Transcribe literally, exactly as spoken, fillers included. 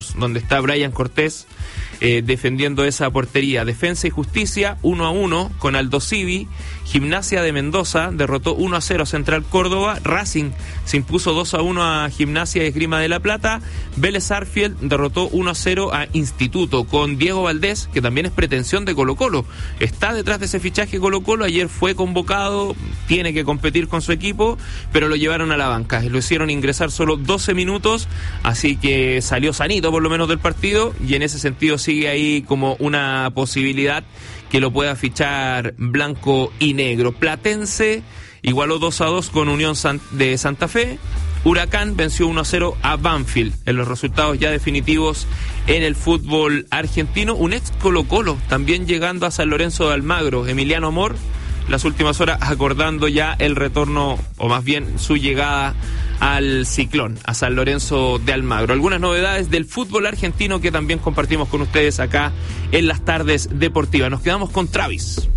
donde está Brian Cortés eh, defendiendo esa portería. Defensa y Justicia uno a uno con Aldo Civi. Gimnasia de Mendoza derrotó uno a cero a Central Córdoba. Racing se impuso dos a uno a Gimnasia y Esgrima de la Plata. Vélez Sarsfield derrotó uno a cero a Instituto con Diego Valdés, que también es pretensión de Colo-Colo. Está detrás de ese fichaje Colo-Colo. Ayer fue convocado, tiene que competir con su equipo, pero lo llevaron a la banca. Lo hicieron ingresar solo doce minutos, así que salió sanito por lo menos del partido, y en ese sentido sigue ahí como una posibilidad que lo pueda fichar blanco y negro. Platense igualó dos a dos con Unión de Santa Fe. Huracán venció uno a cero a Banfield en los resultados ya definitivos en el fútbol argentino. Un ex Colo-Colo también llegando a San Lorenzo de Almagro, Emiliano Amor, las últimas horas acordando ya el retorno, o más bien su llegada al Ciclón, a San Lorenzo de Almagro. Algunas novedades del fútbol argentino que también compartimos con ustedes acá en las tardes deportivas. Nos quedamos con Travis.